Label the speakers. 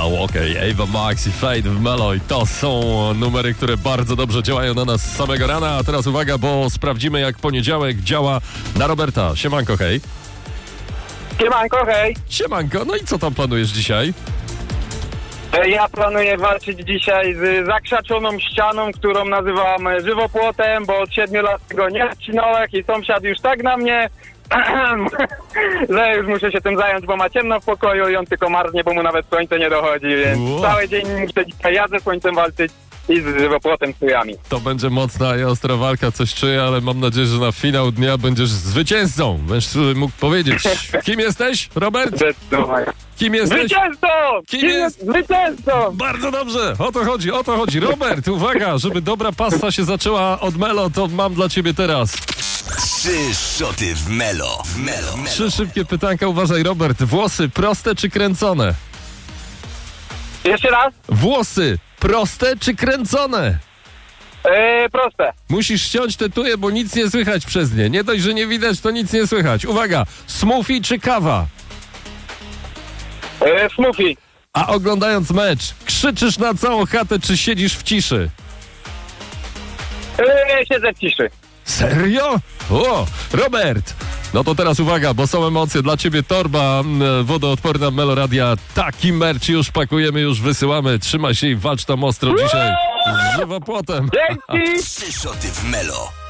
Speaker 1: Wow, okej. Ava Max i Fade w Melo i to są numery, które bardzo dobrze działają na nas z samego rana. A teraz uwaga, bo sprawdzimy, jak poniedziałek działa na Roberta. Siemanko, hej.
Speaker 2: Siemanko, hej.
Speaker 1: Siemanko, no i co tam planujesz dzisiaj?
Speaker 2: Ja planuję walczyć dzisiaj z zakrzaczoną ścianą, którą nazywam żywopłotem, bo od 7 lat go nie odcinałem i sąsiad już tak na mnie, że już muszę się tym zająć, bo ma ciemno w pokoju i on tylko marznie, bo mu nawet słońce nie dochodzi, więc cały dzień muszę dzisiaj ja ze słońcem walczyć i z żywopłotem z kujami.
Speaker 1: To będzie mocna i ostra walka, coś czuję, ale mam nadzieję, że na finał dnia będziesz zwycięzcą. Będziesz mógł powiedzieć, kim jesteś, Robert? Kim jesteś?
Speaker 2: Zwycięzcą!
Speaker 1: Kim jest?
Speaker 2: Zwycięzcą!
Speaker 1: Bardzo dobrze, o to chodzi. Robert, uwaga, żeby dobra pasta się zaczęła od Melo, to mam dla ciebie teraz
Speaker 3: 3 szoty w Melo.
Speaker 1: 3 szybkie pytanka, uważaj, Robert. Włosy proste czy kręcone?
Speaker 2: Jeszcze raz?
Speaker 1: Włosy proste czy kręcone?
Speaker 2: Proste.
Speaker 1: Musisz ściąć te tuje, bo nic nie słychać przez nie. Nie dość, że nie widać, to nic nie słychać. Uwaga, smoothie czy kawa?
Speaker 2: Smoothie.
Speaker 1: A oglądając mecz, krzyczysz na całą chatę, czy siedzisz w ciszy?
Speaker 2: Siedzę w ciszy.
Speaker 1: Serio? O, Robert! No to teraz uwaga, bo są emocje. Dla ciebie torba wodoodporna Meloradia. Taki merch już pakujemy, już wysyłamy. Trzymaj się i walcz tam ostro dzisiaj z żywopłotem.
Speaker 2: Dzięki!
Speaker 3: 3 szoty w Melo.